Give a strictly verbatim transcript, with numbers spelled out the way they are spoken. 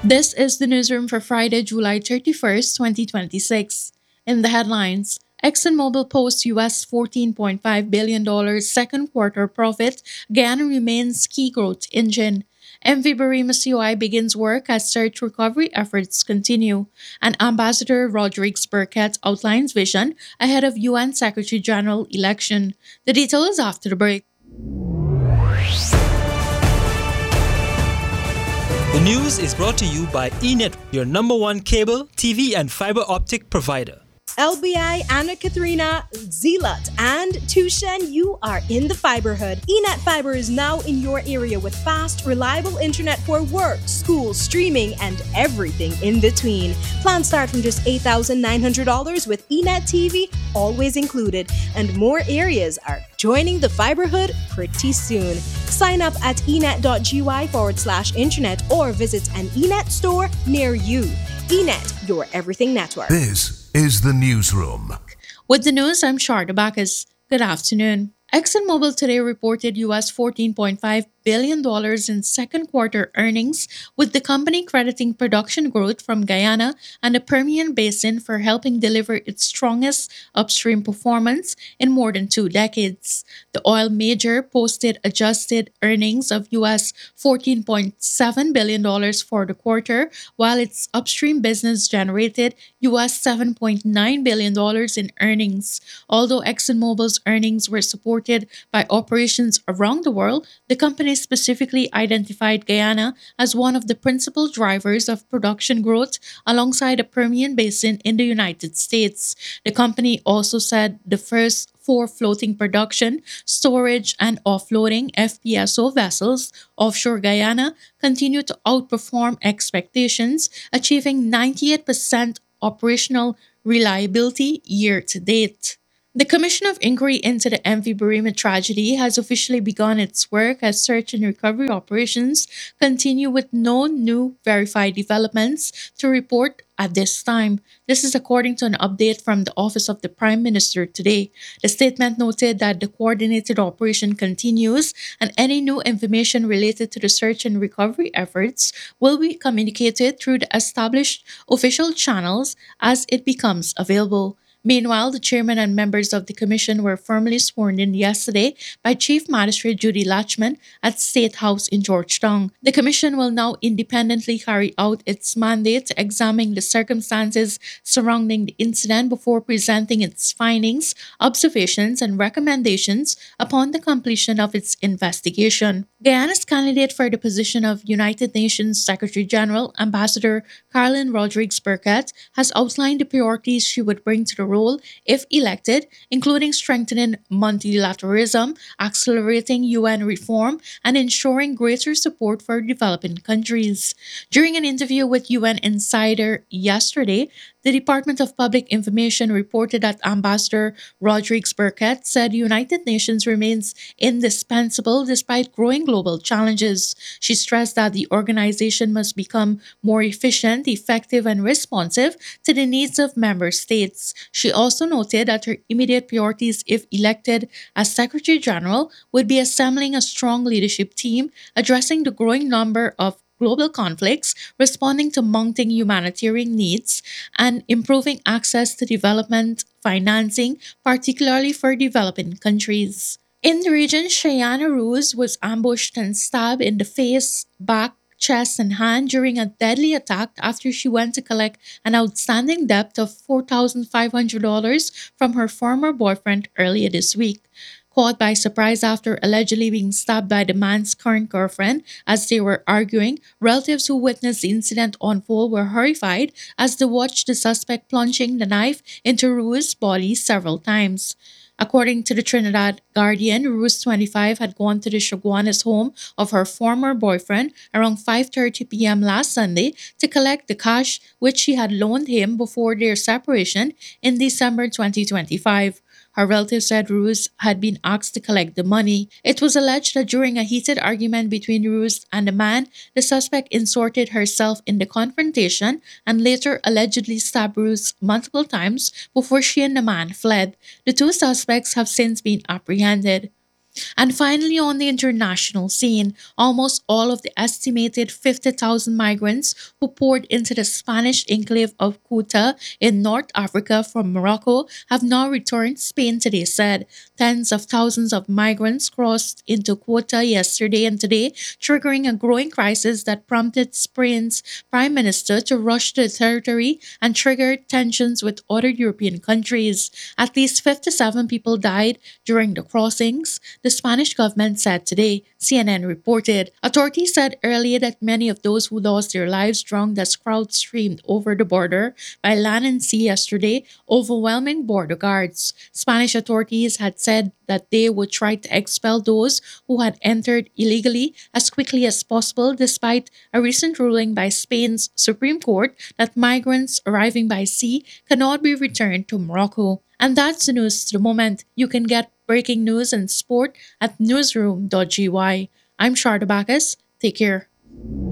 This is the newsroom for Friday, July thirty-first, twenty twenty-six. In the headlines, ExxonMobil posts U S fourteen point five billion dollars second quarter profit, Guyana remains key growth engine. M V Barima C O I begins work as search recovery efforts continue, and Ambassador Rodriguez Burkett outlines vision ahead of U N Secretary General election. The details after the break. The news is brought to you by eNet, your number one cable, T V, and fiber optic provider. L B I, Anna Katharina, Zealot, and Tushen, you are in the fiberhood. eNet Fiber is now in your area with fast, reliable internet for work, school, streaming, and everything in between. Plans start from just eight thousand nine hundred dollars with eNet T V always included, and more areas are joining the fiberhood pretty soon. Sign up at enet.gy forward slash internet or visit an eNet store near you. eNet, your everything network. This is the newsroom. With the news, I'm Sharda Bacchus. Good afternoon. ExxonMobil today reported U S fourteen point five billion dollars in second quarter earnings, with the company crediting production growth from Guyana and the Permian Basin for helping deliver its strongest upstream performance in more than two decades. The oil major posted adjusted earnings of U S fourteen point seven billion dollars for the quarter, while its upstream business generated U S seven point nine billion dollars in earnings. Although ExxonMobil's earnings were supported by operations around the world, the company specifically identified Guyana as one of the principal drivers of production growth alongside the Permian Basin in the United States. The company also said the first four floating production, storage, and offloading F P S O vessels offshore Guyana continue to outperform expectations, achieving ninety-eight percent operational reliability year to date. The Commission of Inquiry into the M V Barima tragedy has officially begun its work as search and recovery operations continue with no new verified developments to report at this time. This is according to an update from the Office of the Prime Minister today. The statement noted that the coordinated operation continues and any new information related to the search and recovery efforts will be communicated through the established official channels as it becomes available. Meanwhile, the chairman and members of the commission were formally sworn in yesterday by Chief Magistrate Judy Latchman at State House in Georgetown. The commission will now independently carry out its mandate to examine the circumstances surrounding the incident before presenting its findings, observations, and recommendations upon the completion of its investigation. Guyana's candidate for the position of United Nations Secretary General, Ambassador Carolyn Rodriguez Burkett, has outlined the priorities she would bring to the role if elected, including strengthening multilateralism, accelerating U N reform, and ensuring greater support for developing countries. During an interview with U N Insider yesterday, the Department of Public Information reported that Ambassador Rodriguez Burkett said the United Nations remains indispensable despite growing global challenges. She stressed that the organization must become more efficient, effective, and responsive to the needs of member states. She also noted that her immediate priorities, if elected as Secretary General, would be assembling a strong leadership team, addressing the growing number of global conflicts, responding to mounting humanitarian needs, and improving access to development financing, particularly for developing countries. In the region, Cheyenne Rose was ambushed and stabbed in the face, back, chest, and hand during a deadly attack after she went to collect an outstanding debt of four thousand five hundred dollars from her former boyfriend earlier this week. Caught by surprise after allegedly being stabbed by the man's current girlfriend as they were arguing, relatives who witnessed the incident unfold were horrified as they watched the suspect plunging the knife into Rue's body several times. According to the Trinidad Guardian, Ruse, twenty-five, had gone to the Chaguanas home of her former boyfriend around five thirty p.m. last Sunday to collect the cash which she had loaned him before their separation in December twenty twenty-five. Her relatives said Ruse had been asked to collect the money. It was alleged that during a heated argument between Ruse and the man, the suspect inserted herself in the confrontation and later allegedly stabbed Ruse multiple times before she and the man fled. The two suspects have since been apprehended. And finally, on the international scene, almost all of the estimated fifty thousand migrants who poured into the Spanish enclave of Ceuta in North Africa from Morocco have now returned, Spain today said. Tens of thousands of migrants crossed into Ceuta yesterday and today, triggering a growing crisis that prompted Spain's prime minister to rush to the territory and triggered tensions with other European countries. At least fifty-seven people died during the crossings, the Spanish government said today, C N N reported. Authorities said earlier that many of those who lost their lives drowned as crowds streamed over the border by land and sea yesterday, overwhelming border guards. Spanish authorities had said that they would try to expel those who had entered illegally as quickly as possible, despite a recent ruling by Spain's Supreme Court that migrants arriving by sea cannot be returned to Morocco. And that's the news to the moment. You can get breaking news and sport at newsroom dot g y. I'm Sharda Bacchus. Take care.